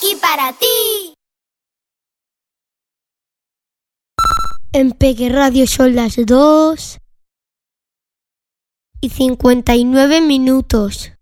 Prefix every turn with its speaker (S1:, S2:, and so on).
S1: aquí para ti.
S2: En Peque Radio son las 2:59.